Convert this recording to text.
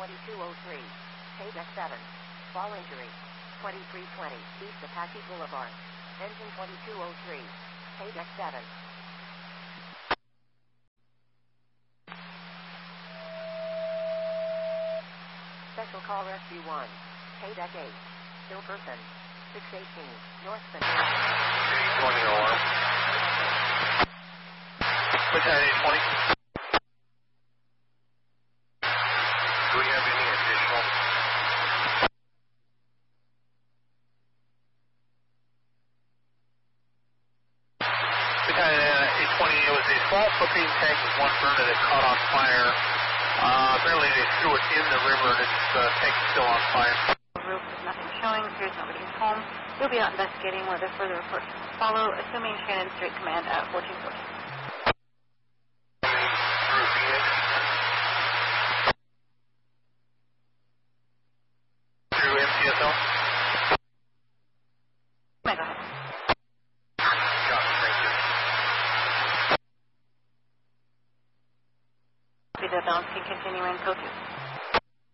2203. Page X7. Fall injury. 2320. East Apache Boulevard. Engine 2203. Page X7. Special Call Rescue 1. Page X8. Still person. 618. North Central. 20 alarm. Battalion 20. Do we have any additional? Battalion 820, it was a small propane tank with one burner that caught on fire. Apparently they threw it in the river and its tank is still on fire. Roof is nothing showing, appears nobody's home. We'll be out investigating whether further reports follow, assuming Shannon Strait Command at 1440. Through MTSL? Go ahead. Thank you. Copy the balance can continue in code 2.